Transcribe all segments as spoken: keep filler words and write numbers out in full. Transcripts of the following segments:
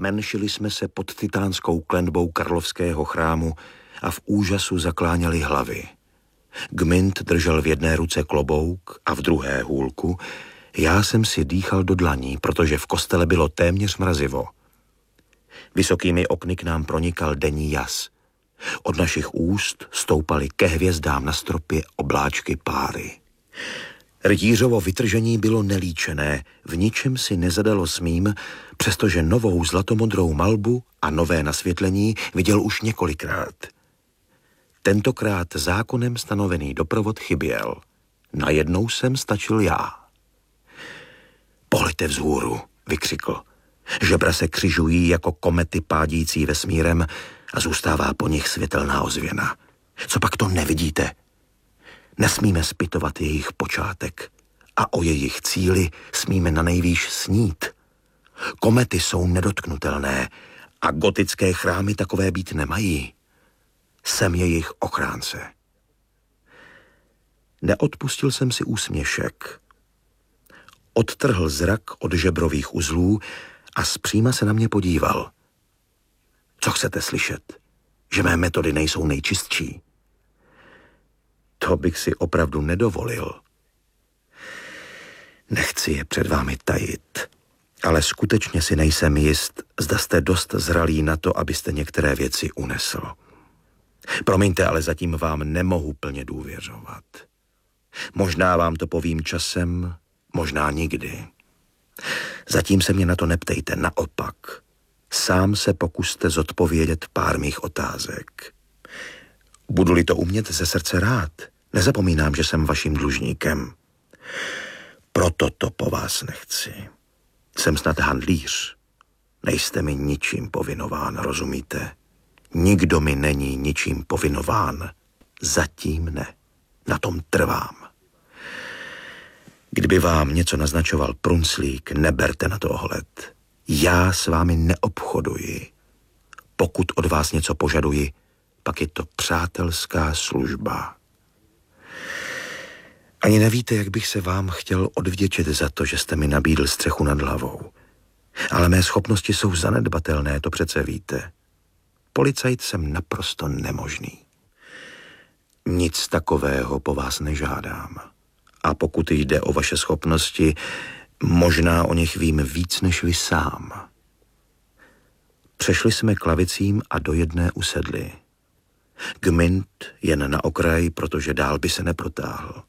Menšili jsme se pod titánskou klenbou Karlovského chrámu a v úžasu zakláněli hlavy. Gmint držel v jedné ruce klobouk a v druhé hůlku. Já jsem si dýchal do dlaní, protože v kostele bylo téměř mrazivo. Vysokými okny k nám pronikal denní jas. Od našich úst stoupaly ke hvězdám na stropě obláčky páry. Rytířovo vytržení bylo nelíčené, v ničem si nezadalo s mým, přestože novou zlatomodrou malbu a nové nasvětlení viděl už několikrát. Tentokrát zákonem stanovený doprovod chyběl. Najednou jsem stačil já. Pohleďte vzhůru, vykřikl. Žebra se křižují jako komety pádící vesmírem a zůstává po nich světelná ozvěna. Co pak to nevidíte? Nesmíme zpytovat jejich počátek a o jejich cíli smíme nanejvýš snít. Komety jsou nedotknutelné a gotické chrámy takové být nemají. Jsem jejich ochránce. Neodpustil jsem si úsměšek. Odtrhl zrak od žebrových uzlů a zpříma se na mě podíval. Co chcete slyšet? Že mé metody nejsou nejčistší? To bych si opravdu nedovolil. Nechci je před vámi tajit, ale skutečně si nejsem jist, zda jste dost zralí na to, abyste některé věci unesl. Promiňte, ale zatím vám nemohu plně důvěřovat. Možná vám to povím časem, možná nikdy. Zatím se mě na to neptejte, naopak. Sám se pokuste zodpovědět pár mých otázek. Budu-li to umět ze srdce rád, nezapomínám, že jsem vaším dlužníkem. Proto to po vás nechci. Jsem snad handlíř. Nejste mi ničím povinován, rozumíte? Nikdo mi není ničím povinován. Zatím ne. Na tom trvám. Kdyby vám něco naznačoval prunclík, neberte na to ohled. Já s vámi neobchoduji. Pokud od vás něco požaduji, pak je to přátelská služba. Ani nevíte, jak bych se vám chtěl odvděčit za to, že jste mi nabídl střechu nad hlavou. Ale mé schopnosti jsou zanedbatelné, to přece víte. Policajt jsem naprosto nemožný. Nic takového po vás nežádám. A pokud jde o vaše schopnosti, možná o nich vím víc než vy sám. Přešli jsme k lavicím a do jedné usedli. Gmint jen na okraj, protože dál by se neprotáhl.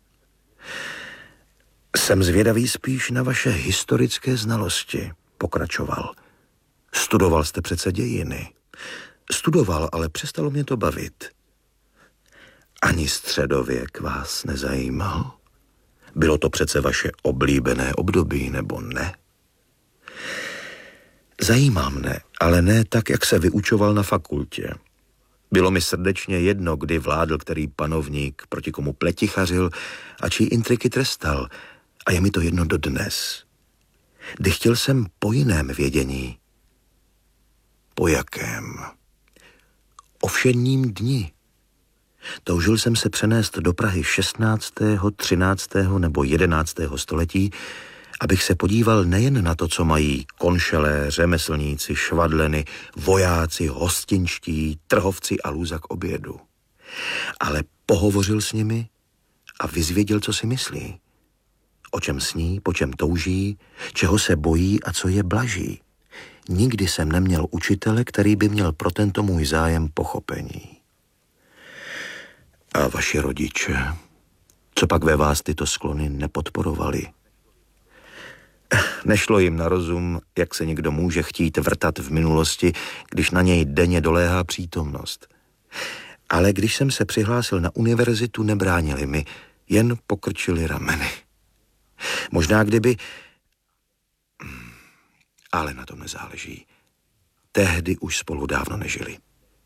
Jsem zvědavý spíš na vaše historické znalosti, pokračoval. Studoval jste přece dějiny. Studoval, ale přestalo mě to bavit. Ani středověk vás nezajímal? Bylo to přece vaše oblíbené období, nebo ne? Zajímá mne, ale ne tak, jak se vyučoval na fakultě. Bylo mi srdečně jedno, kdy vládl který panovník, proti komu pletichařil a čí intriky trestal. A je mi to jedno dodnes. Kdy chtěl jsem po jiném vědění. Po jakém? O všedním dni. Toužil jsem se přenést do Prahy šestnáctého, třináctého nebo jedenáctého století, abych se podíval nejen na to, co mají konšelé, řemeslníci, švadleny, vojáci, hostinští, trhovci a lůza k obědu. Ale pohovořil s nimi a vyzvěděl, co si myslí. O čem sní, po čem touží, čeho se bojí a co je blaží. Nikdy jsem neměl učitele, který by měl pro tento můj zájem pochopení. A vaši rodiče, co pak ve vás tyto sklony nepodporovali? Nešlo jim na rozum, jak se někdo může chtít vrtat v minulosti, když na něj denně doléhá přítomnost. Ale když jsem se přihlásil na univerzitu, nebránili mi, jen pokrčili rameny. Možná kdyby... Ale na tom nezáleží. Tehdy už spolu dávno nežili.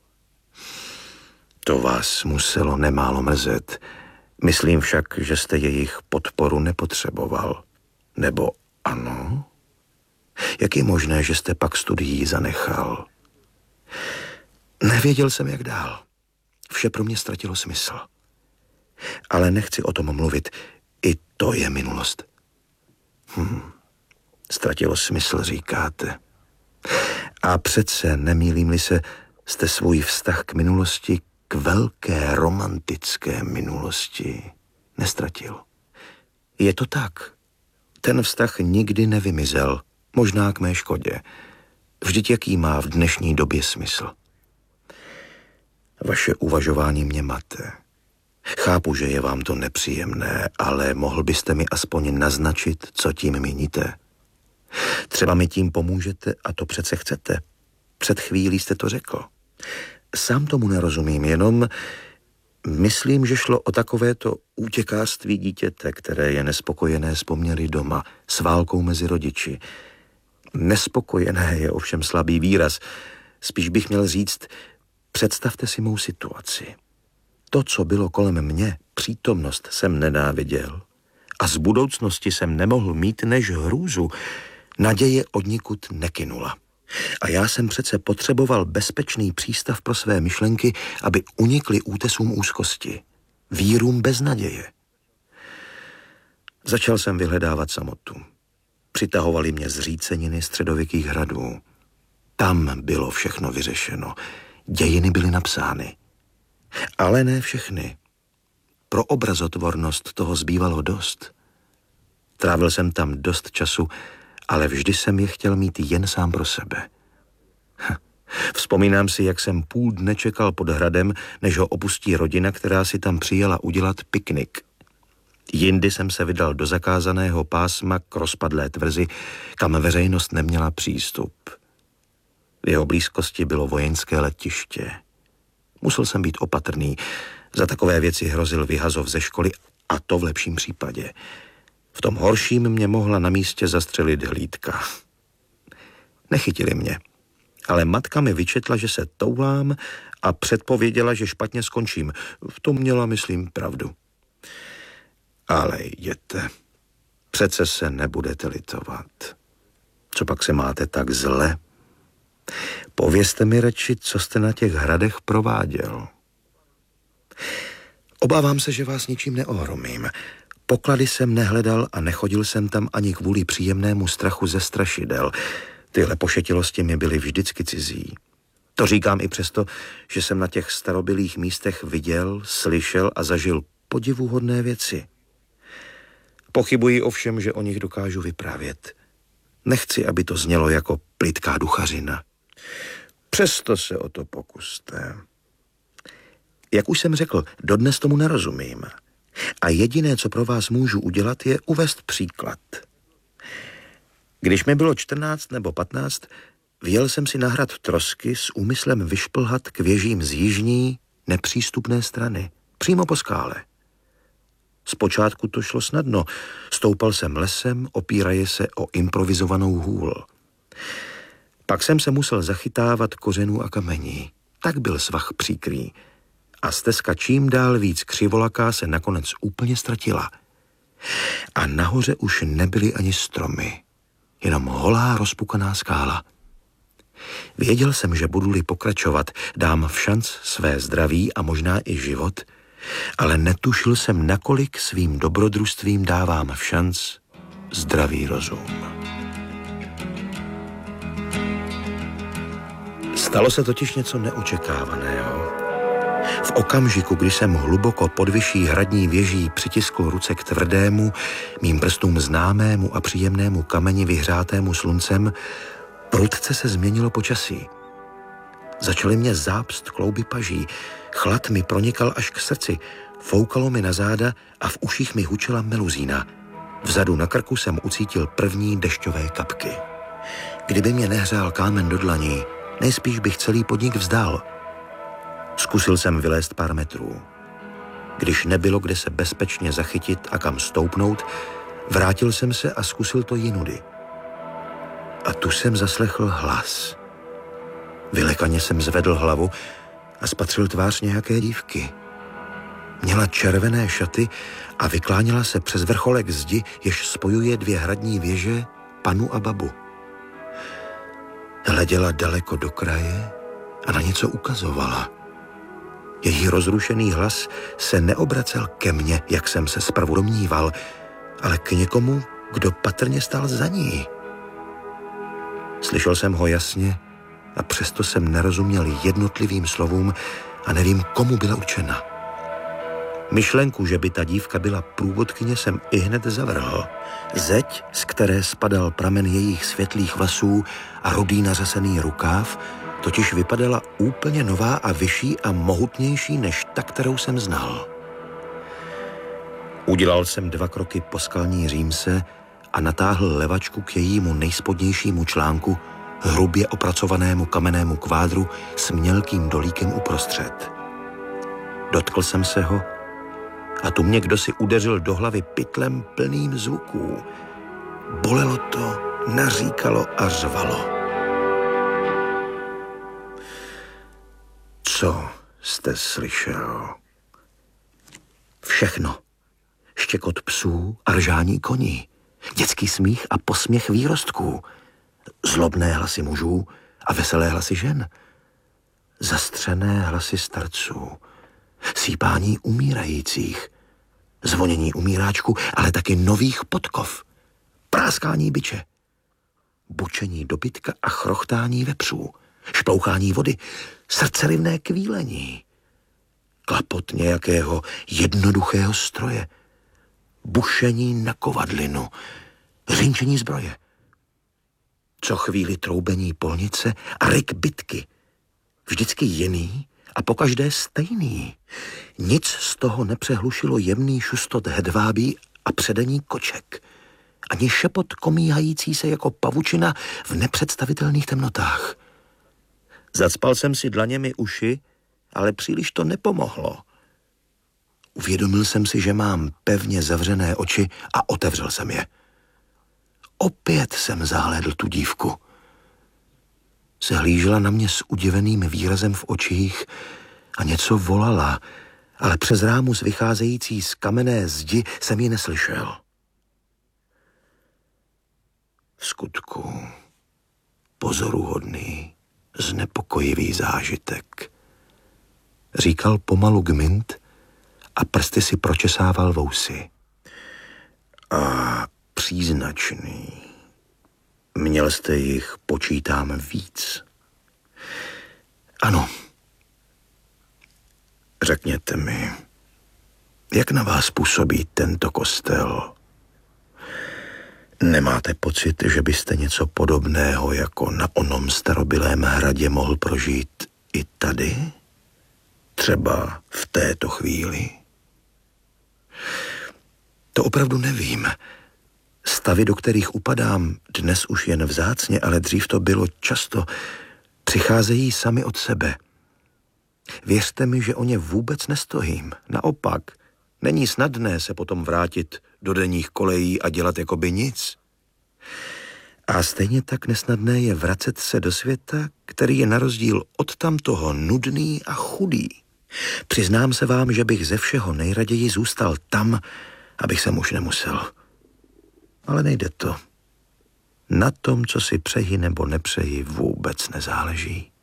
To vás muselo nemálo mrzet. Myslím však, že jste jejich podporu nepotřeboval. Nebo ano? Jak je možné, že jste pak studií zanechal? Nevěděl jsem, jak dál. Vše pro mě ztratilo smysl. Ale nechci o tom mluvit. I to je minulost. Hm. Ztratilo smysl, říkáte. A přece, nemýlím-li se, jste svůj vztah k minulosti, k velké romantické minulosti, nestratil. Je to tak. Ten vztah nikdy nevymizel, možná k mé škodě. Vždyť jaký má v dnešní době smysl? Vaše uvažování mě mate. Chápu, že je vám to nepříjemné, ale mohl byste mi aspoň naznačit, co tím míníte. Třeba mi tím pomůžete a to přece chcete. Před chvílí jste to řekl. Sám tomu nerozumím, jenom myslím, že šlo o takovéto útěkářství dítěte, které je nespokojené s poměry doma, s válkou mezi rodiči. Nespokojené je ovšem slabý výraz. Spíš bych měl říct, představte si mou situaci. To, co bylo kolem mě, přítomnost jsem nenáviděl a z budoucnosti jsem nemohl mít než hrůzu. Naděje odnikud nekynula. A já jsem přece potřeboval bezpečný přístav pro své myšlenky, aby unikly útesům úzkosti, vírům bez naděje. Začal jsem vyhledávat samotu. Přitahovali mě zříceniny středověkých hradů. Tam bylo všechno vyřešeno. Dějiny byly napsány. Ale ne všechny. Pro obrazotvornost toho zbývalo dost. Trávil jsem tam dost času, ale vždy jsem je chtěl mít jen sám pro sebe. Vzpomínám si, jak jsem půl dne čekal pod hradem, než ho opustí rodina, která si tam přijela udělat piknik. Jindy jsem se vydal do zakázaného pásma k rozpadlé tvrzi, kam veřejnost neměla přístup. V jeho blízkosti bylo vojenské letiště. Musel jsem být opatrný. Za takové věci hrozil vyhazov ze školy, a to v lepším případě. V tom horším mě mohla na místě zastřelit hlídka. Nechytili mě, ale matka mi vyčetla, že se toulám a předpověděla, že špatně skončím. V tom měla, myslím, pravdu. Ale jděte. Přece se nebudete litovat. Co pak se máte tak zle? Povězte mi radši, co jste na těch hradech prováděl. Obávám se, že vás ničím neohromím. Poklady jsem nehledal a nechodil jsem tam ani kvůli příjemnému strachu ze strašidel. Tyhle pošetilosti mi byly vždycky cizí. To říkám i přesto, že jsem na těch starobylých místech viděl, slyšel a zažil podivuhodné věci. Pochybuji ovšem, že o nich dokážu vyprávět. Nechci, aby to znělo jako plytká duchařina. Přesto se o to pokuste. Jak už jsem řekl, dodnes tomu nerozumím. A jediné, co pro vás můžu udělat, je uvést příklad. Když mi bylo čtrnáct nebo patnáct, vyjel jsem si na hrad Trosky s úmyslem vyšplhat k věžím z jižní, nepřístupné strany, přímo po skále. Zpočátku to šlo snadno. Stoupal jsem lesem, opíraje se o improvizovanou hůl. Pak jsem se musel zachytávat kořenů a kamení. Tak byl svah příkrý. A stezka čím dál víc křivolaká se nakonec úplně ztratila. A nahoře už nebyly ani stromy, jenom holá rozpukaná skála. Věděl jsem, že budu-li pokračovat, dám v šanc své zdraví a možná i život, ale netušil jsem, nakolik svým dobrodružstvím dávám v šanc zdravý rozum. Stalo se totiž něco neočekávaného. V okamžiku, kdy jsem hluboko pod vyšší hradní věží přitiskl ruce k tvrdému, mým prstům známému a příjemnému kameni vyhřátému sluncem, prudce se změnilo počasí. Začaly mě zápst klouby paží, chlad mi pronikal až k srdci, foukalo mi na záda a v uších mi hučela meluzína. Vzadu na krku jsem ucítil první dešťové kapky. Kdyby mě nehřál kámen do dlaní, nejspíš bych celý podnik vzdal. Zkusil jsem vylézt pár metrů. Když nebylo kde se bezpečně zachytit a kam stoupnout, vrátil jsem se a zkusil to jinudy. A tu jsem zaslechl hlas. Vylekaně jsem zvedl hlavu a spatřil tvář nějaké dívky. Měla červené šaty a vykláněla se přes vrcholek zdi, jež spojuje dvě hradní věže, panu a babu. Hleděla daleko do kraje a na něco ukazovala. Její rozrušený hlas se neobracel ke mně, jak jsem se zprvu domníval, ale k někomu, kdo patrně stál za ní. Slyšel jsem ho jasně a přesto jsem nerozuměl jednotlivým slovům a nevím, komu byla určena. Myšlenku, že by ta dívka byla průvodkyně, jsem ihned zavrhl. Zeď, z které spadal pramen jejich světlých vlasů a rudý nařasený rukáv, totiž vypadala úplně nová a vyšší a mohutnější než ta, kterou jsem znal. Udělal jsem dva kroky po skalní římse a natáhl levačku k jejímu nejspodnějšímu článku, hrubě opracovanému kamennému kvádru s mělkým dolíkem uprostřed. Dotkl jsem se ho a tu mě kdosi udeřil do hlavy pytlem plným zvuků. Bolelo to, naříkalo a řvalo. Co jste slyšel? Všechno. Štěkot psů a ržání koní, dětský smích a posměch výrostků, zlobné hlasy mužů a veselé hlasy žen, zastřené hlasy starců, sípání umírajících, zvonění umíráčků, ale taky nových podkov, práskání biče, bučení dobytka a chrochtání vepřů, šplouchání vody, srdcerivné kvílení, klapot nějakého jednoduchého stroje, bušení na kovadlinu, řinčení zbroje. Co chvíli troubení polnice a ryk bitky. Vždycky jiný a pokaždé stejný. Nic z toho nepřehlušilo jemný šustot hedvábí a předení koček. Ani šepot komíhající se jako pavučina v nepředstavitelných temnotách. Zacpal jsem si dlaněmi uši, ale příliš to nepomohlo. Uvědomil jsem si, že mám pevně zavřené oči a otevřel jsem je. Opět jsem zahlédl tu dívku. Sehlížela na mě s udiveným výrazem v očích a něco volala, ale přes rámus vycházející z kamenné zdi jsem ji neslyšel. V skutku pozoruhodný, znepokojivý zážitek, říkal pomalu Gmint a prsty si pročesával vousy. A příznačný. Měl jste jich, počítám, víc. Ano. Řekněte mi, jak na vás působí tento kostel? Nemáte pocit, že byste něco podobného jako na onom starobylém hradě mohl prožít i tady? Třeba v této chvíli? To opravdu nevím. Stavy, do kterých upadám, dnes už jen vzácně, ale dřív to bylo často, přicházejí sami od sebe. Věřte mi, že o ně vůbec nestojím. Naopak, není snadné se potom vrátit do denních kolejí a dělat jako by nic. A stejně tak nesnadné je vracet se do světa, který je na rozdíl od tamtoho nudný a chudý. Přiznám se vám, že bych ze všeho nejraději zůstal tam, abych sem už nemusel. Ale nejde to. Na tom, co si přeji nebo nepřeji, vůbec nezáleží.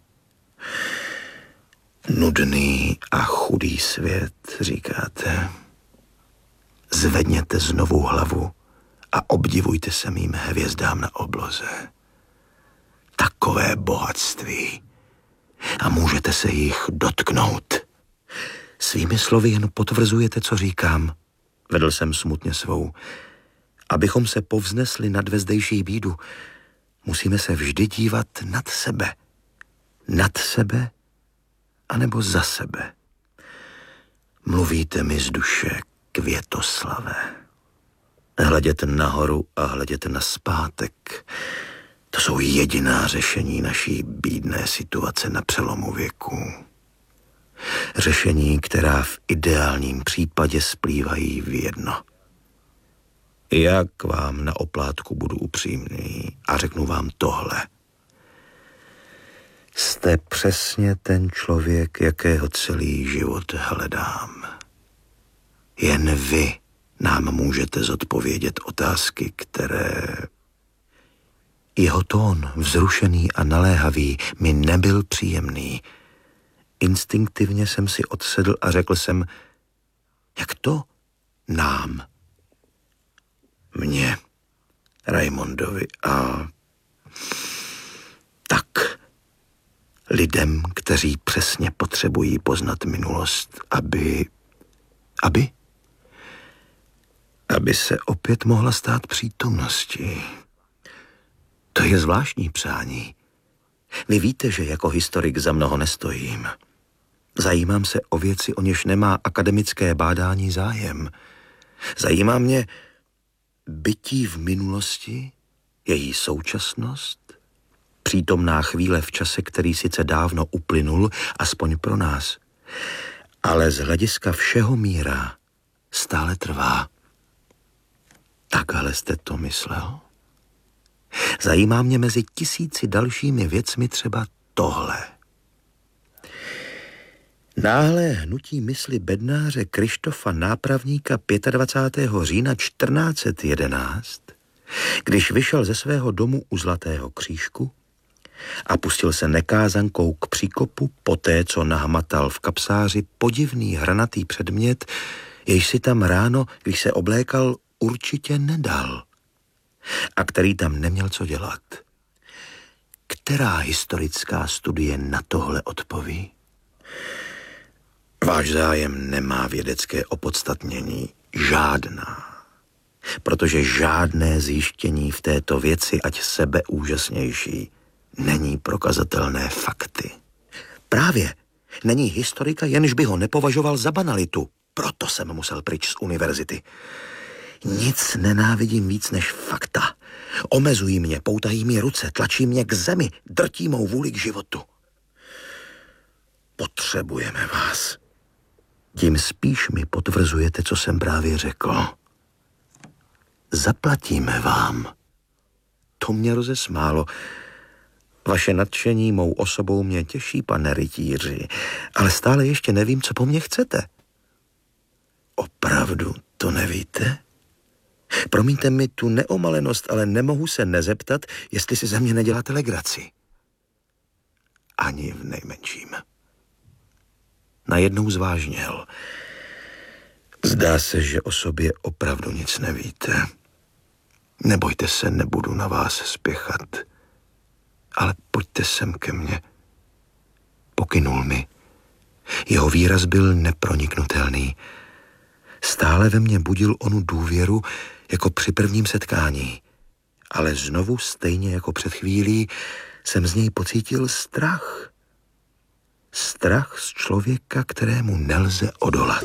Nudný a chudý svět, říkáte. Zvedněte znovu hlavu a obdivujte se mým hvězdám na obloze. Takové bohatství. A můžete se jich dotknout. Svými slovy jen potvrzujete, co říkám. Vedl jsem smutně svou. Abychom se povznesli nad vezdejší bídu, musíme se vždy dívat nad sebe. Nad sebe, anebo za sebe. Mluvíte mi z duše, Květoslave. Hledět nahoru a hledět naspátek. To jsou jediná řešení naší bídné situace na přelomu věku. Řešení, která v ideálním případě splývají v jedno. Já k vám na oplátku budu upřímný a řeknu vám tohle. Jste přesně ten člověk, jakého celý život hledám. Jen vy nám můžete zodpovědět otázky, které... Jeho tón, vzrušený a naléhavý, mi nebyl příjemný. Instinktivně jsem si odsedl a řekl jsem, jak to nám? Mně, Raimondovi a... Tak, Lidem, kteří přesně potřebují poznat minulost, aby... Aby? Aby se opět mohla stát přítomností. To je zvláštní přání. Vy víte, že jako historik za mnoho nestojím. Zajímám se o věci, o něž nemá akademické bádání zájem. Zajímá mě bytí v minulosti, její současnost, přítomná chvíle v čase, který sice dávno uplynul, aspoň pro nás, ale z hlediska všeho míra stále trvá. Takhle jste to myslel? Zajímá mě mezi tisíci dalšími věcmi třeba tohle. Náhlé hnutí mysli bednáře Krištofa Nápravníka dvacátého pátého října čtrnáct set jedenáct, když vyšel ze svého domu u Zlatého křížku a pustil se nekázankou k příkopu poté, co nahmatal v kapsáři podivný hranatý předmět, jež si tam ráno, když se oblékal, určitě nedal a který tam neměl co dělat. Která historická studie na tohle odpoví? Váš zájem nemá vědecké opodstatnění. Žádná. Protože žádné zjištění v této věci, ať sebeúžasnější, není prokazatelné fakty. Právě. Není historika, jenž by ho nepovažoval za banalitu. Proto jsem musel pryč z univerzity. Nic nenávidím víc než fakta. Omezují mě, poutají mi ruce, tlačí mě k zemi, drtí mou vůli k životu. Potřebujeme vás. Tím spíš mi potvrzujete, co jsem právě řekl. Zaplatíme vám. To mě rozesmálo. Vaše nadšení mou osobou mě těší, pane rytíři, ale stále ještě nevím, co po mně chcete. Opravdu to nevíte? Promiňte mi tu neomalenost, ale nemohu se nezeptat, jestli si ze mě neděláte legraci. Ani v nejmenším. Najednou zvážněl. Zdá se, že o sobě opravdu nic nevíte. Nebojte se, nebudu na vás spěchat. Ale pojďte sem ke mně. Pokynul mi. Jeho výraz byl neproniknutelný. Stále ve mně budil onu důvěru, jako při prvním setkání. Ale znovu, stejně jako před chvílí, jsem z něj pocítil strach. Strach z člověka, kterému nelze odolat.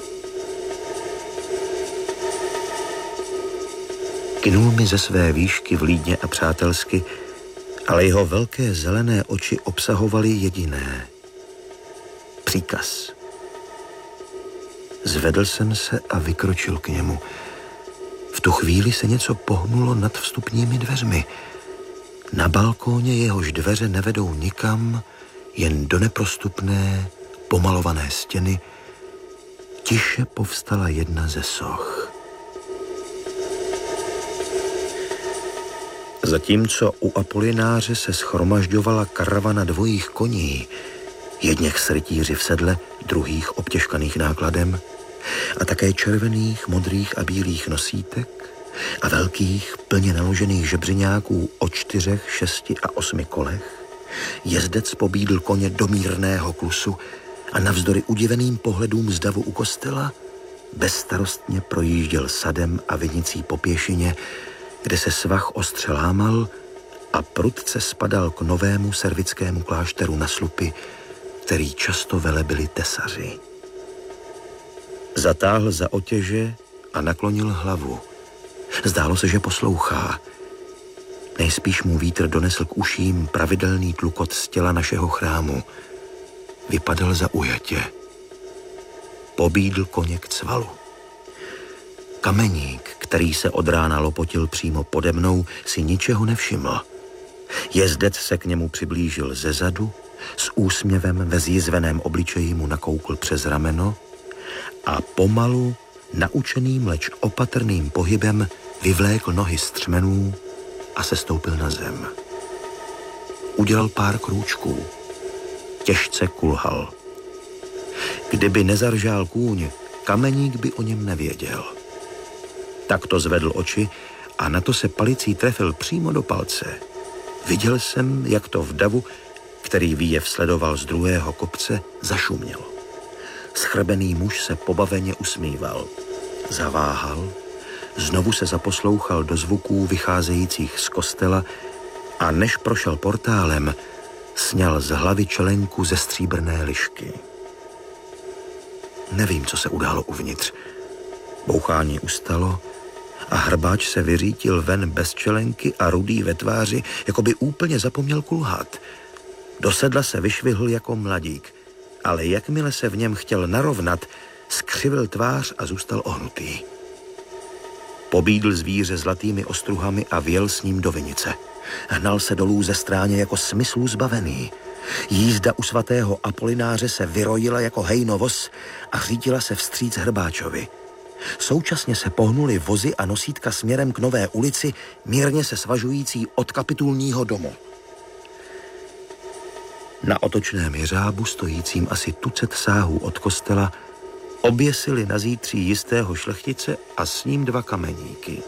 Kynul mi ze své výšky vlídně a přátelsky, ale jeho velké zelené oči obsahovaly jediné. Příkaz. Zvedl jsem se a vykročil k němu. V tu chvíli se něco pohnulo nad vstupními dveřmi. Na balkóně jehož dveře nevedou nikam, jen do neprostupné, pomalované stěny, tiše povstala jedna ze soch. Zatímco u Apolináře se shromažďovala karavana dvojích koní, jedněch s rytíři v sedle, druhých obtěžkaných nákladem, a také červených, modrých a bílých nosítek a velkých, plně naložených žebřiňáků o čtyřech, šesti a osmi kolech, jezdec pobídl koně do mírného klusu a navzdory udiveným pohledům z davu u kostela bezstarostně projížděl sadem a vinicí po pěšině, kde se svah ostře lámal a prudce spadal k novému servickému klášteru na slupy, který často velebili tesaři. Zatáhl za otěže a naklonil hlavu. Zdálo se, že poslouchá. Nejspíš mu vítr donesl k uším pravidelný tlukot z těla našeho chrámu. Vypadal zaujatě. Pobídl koně k cvalu. Kameník, který se od rána lopotil přímo pode mnou, si ničeho nevšiml. Jezdec se k němu přiblížil zezadu, s úsměvem ve zjizveném obličeji mu nakoukl přes rameno a pomalu, naučeným, leč opatrným pohybem vyvlékl nohy z třmenů a sestoupil na zem. Udělal pár krůčků. Těžce kulhal. Kdyby nezaržál kůň, Kameník by o něm nevěděl. Tak to zvedl oči a na to se palicí trefil přímo do palce. Viděl jsem, jak to v davu, který výjev sledoval z druhého kopce, zašumělo. Schrbený muž se pobaveně usmíval. Zaváhal, znovu se zaposlouchal do zvuků vycházejících z kostela a než prošel portálem, sňal z hlavy čelenku ze stříbrné lišky. Nevím, co se událo uvnitř. Bouchání ustalo a hrbáč se vyřítil ven bez čelenky a rudý ve tváři, jako by úplně zapomněl kulhat. Do sedla se vyšvihl jako mladík, ale jakmile se v něm chtěl narovnat, skřivil tvář a zůstal ohnutý. Pobídl zvíře zlatými ostruhami a vjel s ním do vinice. Hnal se dolů ze stráně jako smyslů zbavený. Jízda u svatého Apolináře se vyrojila jako hejnovoz a řítila se vstříc hrbáčovi. Současně se pohnuly vozy a nosítka směrem k Nové ulici, mírně se svažující od kapitulního domu. Na otočném jeřábu, stojícím asi tucet sáhů od kostela, oběsili na zítří jistého šlechtice a s ním dva kameníky.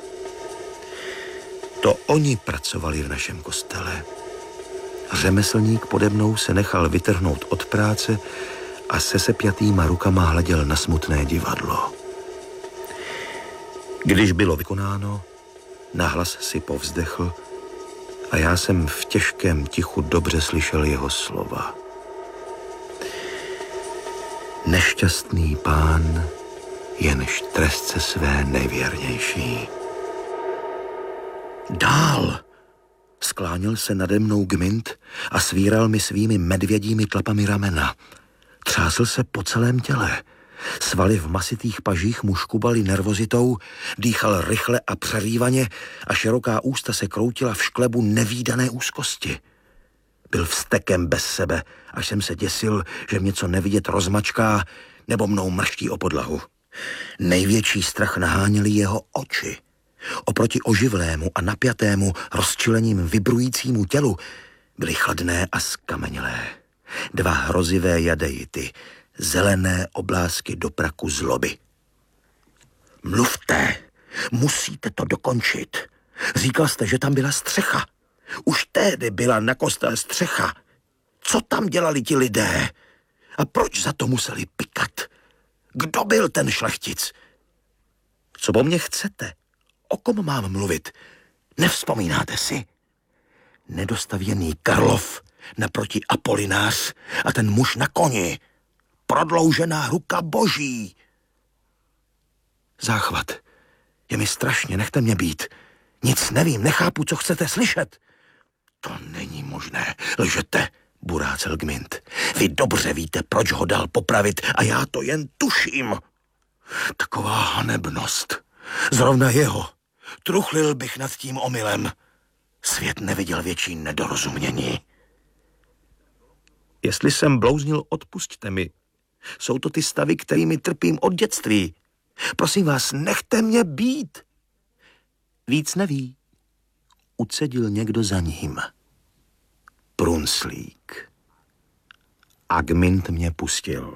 To oni pracovali v našem kostele. Řemeslník pode mnou se nechal vytrhnout od práce a se sepjatýma rukama hleděl na smutné divadlo. Když bylo vykonáno, nahlas si povzdechl a já jsem v těžkém tichu dobře slyšel jeho slova. Nešťastný pán, jenž trestce své nejvěrnější. Dál! Skláněl se nade mnou Gmint a svíral mi svými medvědími tlapami ramena. Třásl se po celém těle. Svaly v masitých pažích mu škubaly nervozitou, dýchal rychle a přerývaně a široká ústa se kroutila v šklebu nevídané úzkosti. Byl vztekem bez sebe, až jsem se děsil, že mě co nevidět rozmačká nebo mnou mrští o podlahu. Největší strach naháněly jeho oči. Oproti oživlému a napjatému, rozčilením vibrujícímu tělu byly chladné a skamenělé. Dva hrozivé jadejity, zelené oblásky do praku zloby. Mluvte, musíte to dokončit. Říkal jste, že tam byla střecha. Už tehdy byla na kostele střecha. Co tam dělali ti lidé? A proč za to museli pikat? Kdo byl ten šlechtic? Co po mně chcete? O kom mám mluvit? Nevzpomínáte si? Nedostavěný Karlov, naproti Apolinář a ten muž na koni. Prodloužená ruka boží. Záchvat. Je mi strašně, nechte mě být. Nic nevím, nechápu, co chcete slyšet. To není možné, lžete, burácel Gmint. Vy dobře víte, proč ho dal popravit a já to jen tuším. Taková hanebnost. Zrovna jeho. Truchlil bych nad tím omylem. Svět neviděl větší nedorozumění. Jestli jsem blouznil, odpusťte mi. Jsou to ty stavy, kterými trpím od dětství. Prosím vás, nechte mě být. Víc neví. Ucedil někdo za ním. Prunslík. A Gmint mě pustil.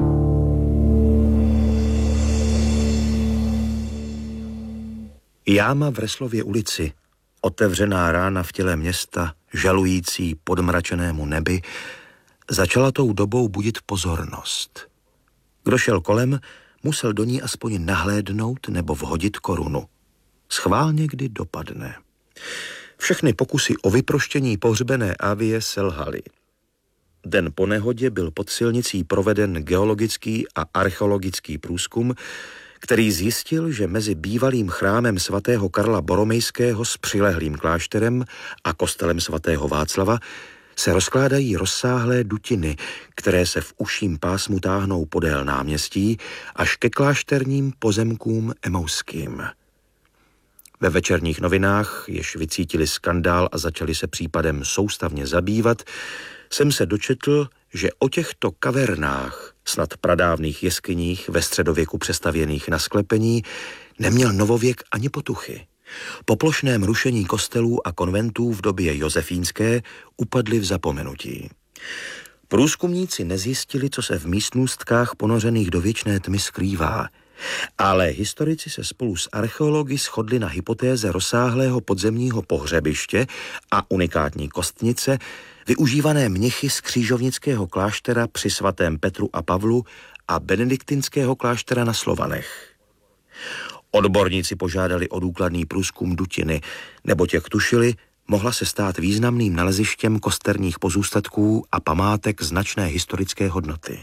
Jáma v Reslově ulici, otevřená rána v těle města, žalující podmračenému nebi, začala tou dobou budit pozornost. Kdo šel kolem, musel do ní aspoň nahlédnout nebo vhodit korunu. Schválně kdy dopadne. Všechny pokusy o vyproštění pohřbené Avie selhaly. Den po nehodě byl pod silnicí proveden geologický a archeologický průzkum, který zjistil, že mezi bývalým chrámem svatého Karla Boromejského s přilehlým klášterem a kostelem svatého Václava se rozkládají rozsáhlé dutiny, které se v užším pásmu táhnou podél náměstí až ke klášterním pozemkům emouským. Ve večerních novinách, jež vycítili skandál a začali se případem soustavně zabývat, jsem se dočetl, že o těchto kavernách, snad pradávných jeskyních ve středověku přestavěných na sklepení, neměl novověk ani potuchy. Po plošném rušení kostelů a konventů v době josefínské upadly v zapomenutí. Průzkumníci nezjistili, co se v místnostkách ponořených do věčné tmy skrývá, ale historici se spolu s archeology shodli na hypotéze rozsáhlého podzemního pohřebiště a unikátní kostnice, využívané mnichy z křížovnického kláštera při svatém Petru a Pavlu a benediktinského kláštera na Slovanech. Odborníci požádali o důkladný průzkum dutiny, neboť jak tušili, mohla se stát významným nalezištěm kosterních pozůstatků a památek značné historické hodnoty.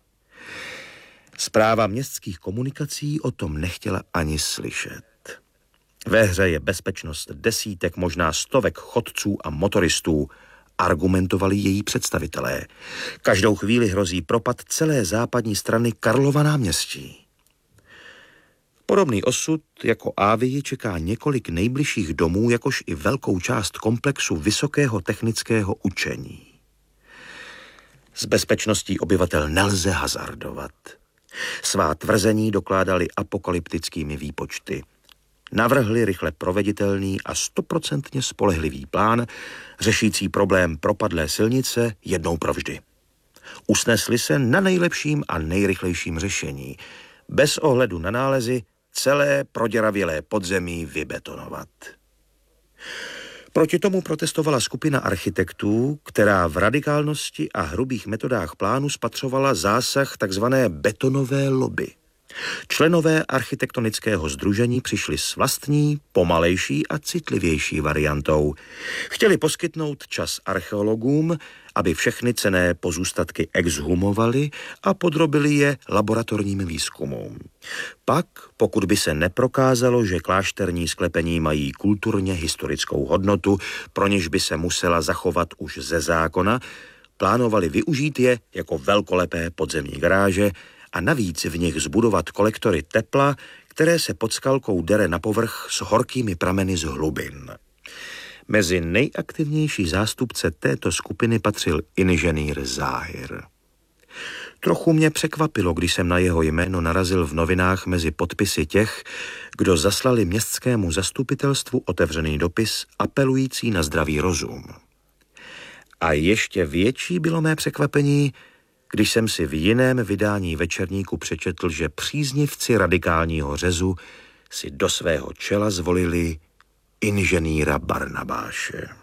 Správa městských komunikací o tom nechtěla ani slyšet. Ve hře je bezpečnost desítek, možná stovek chodců a motoristů, argumentovali její představitelé. Každou chvíli hrozí propad celé západní strany Karlova náměstí. Podobný osud jako Ávii čeká několik nejbližších domů, jakož i velkou část komplexu vysokého technického učení. S bezpečností obyvatel nelze hazardovat. Svá tvrzení dokládali apokalyptickými výpočty. Navrhli rychle proveditelný a stoprocentně spolehlivý plán, řešící problém propadlé silnice jednou provždy. Usnesli se na nejlepším a nejrychlejším řešení. Bez ohledu na nálezy celé proděravělé podzemí vybetonovat. Proti tomu protestovala skupina architektů, která v radikálnosti a hrubých metodách plánu spatřovala zásah takzvané betonové lobby. Členové architektonického sdružení přišli s vlastní, pomalejší a citlivější variantou. Chtěli poskytnout čas archeologům, aby všechny cenné pozůstatky exhumovali a podrobili je laboratorním výzkumům. Pak, pokud by se neprokázalo, že klášterní sklepení mají kulturně historickou hodnotu, pro něž by se musela zachovat už ze zákona, plánovali využít je jako velkolepé podzemní garáže a navíc v nich zbudovat kolektory tepla, které se pod skalkou dere na povrch s horkými prameny z hlubin. Mezi nejaktivnější zástupce této skupiny patřil inženýr Záhir. Trochu mě překvapilo, když jsem na jeho jméno narazil v novinách mezi podpisy těch, kdo zaslali městskému zastupitelstvu otevřený dopis apelující na zdravý rozum. A ještě větší bylo mé překvapení, když jsem si v jiném vydání Večerníku přečetl, že příznivci radikálního řezu si do svého čela zvolili inženýra Barnabáše.